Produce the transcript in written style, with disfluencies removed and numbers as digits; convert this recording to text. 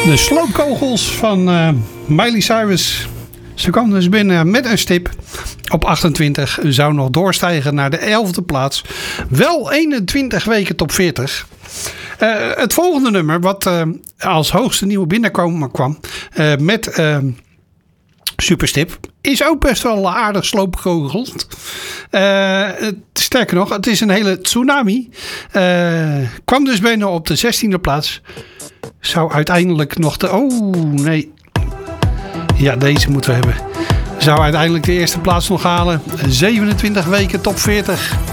De sloopkogels van Miley Cyrus. Ze kwam dus binnen met een stip op 28. Zou nog doorstijgen naar de 11e plaats. Wel 21 weken top 40. Het volgende nummer wat als hoogste nieuwe binnenkomen kwam met Superstip is ook best wel aardig sloopkogeld. Sterker nog, het is een hele tsunami. Kwam dus binnen op de 16e plaats. Zou uiteindelijk nog de... Oh, nee. Ja, deze moeten we hebben. Zou uiteindelijk de eerste plaats nog halen. 27 weken top 40.